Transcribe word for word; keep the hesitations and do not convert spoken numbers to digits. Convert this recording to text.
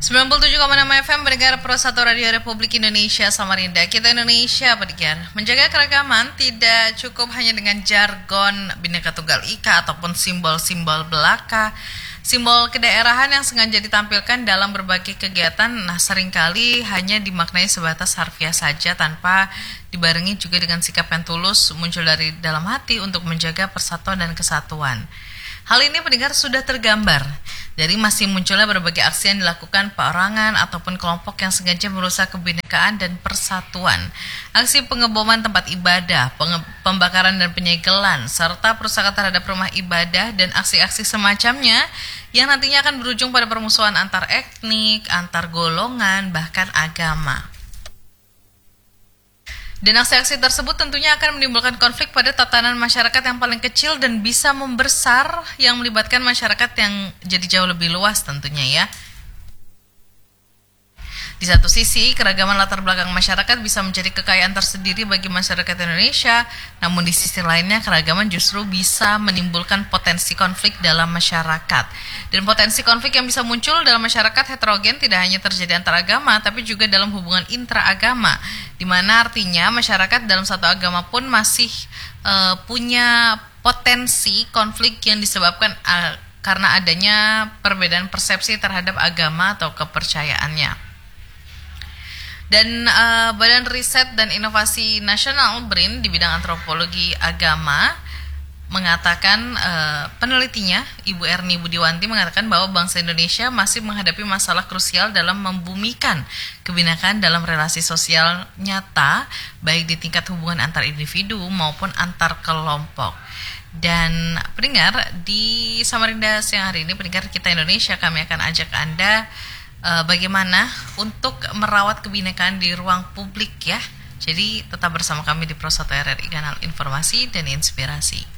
sembilan puluh tujuh koma enam F M pendengar Pro satu Radio Republik Indonesia Samarinda. Kita Indonesia pendengar. Menjaga keragaman tidak cukup hanya dengan jargon Bhinneka Tunggal Ika ataupun simbol-simbol belaka, simbol kedaerahan yang sengaja ditampilkan dalam berbagai kegiatan. Nah, seringkali hanya dimaknai sebatas harfiah saja tanpa dibarengi juga dengan sikap yang tulus muncul dari dalam hati untuk menjaga persatuan dan kesatuan. Hal ini pendengar sudah tergambar dari masih munculnya berbagai aksi yang dilakukan perorangan ataupun kelompok yang sengaja merusak kebinekaan dan persatuan. Aksi pengeboman tempat ibadah, penge- pembakaran dan penyegelan, serta perusakan terhadap rumah ibadah dan aksi-aksi semacamnya yang nantinya akan berujung pada permusuhan antar etnik, antar golongan, bahkan agama. Dan aksi-aksi tersebut tentunya akan menimbulkan konflik pada tatanan masyarakat yang paling kecil dan bisa membesar yang melibatkan masyarakat yang jadi jauh lebih luas tentunya ya. Di satu sisi, keragaman latar belakang masyarakat bisa menjadi kekayaan tersendiri bagi masyarakat Indonesia, namun di sisi lainnya keragaman justru bisa menimbulkan potensi konflik dalam masyarakat. Dan potensi konflik yang bisa muncul dalam masyarakat heterogen tidak hanya terjadi antar agama, tapi juga dalam hubungan intraagama, di mana artinya masyarakat dalam satu agama pun masih uh, punya potensi konflik yang disebabkan uh, karena adanya perbedaan persepsi terhadap agama atau kepercayaannya. Dan uh, Badan Riset dan Inovasi Nasional B R I N di bidang antropologi agama mengatakan, uh, penelitinya Ibu Erni Budiwanti mengatakan bahwa bangsa Indonesia masih menghadapi masalah krusial dalam membumikan kebinekaan dalam relasi sosial nyata, baik di tingkat hubungan antar individu maupun antar kelompok. Dan pendengar, di Samarinda siang hari ini, pendengar Kita Indonesia, kami akan ajak Anda Uh, bagaimana untuk merawat kebinekaan di ruang publik ya. Jadi tetap bersama kami di Pro satu R R I, kanal informasi dan inspirasi.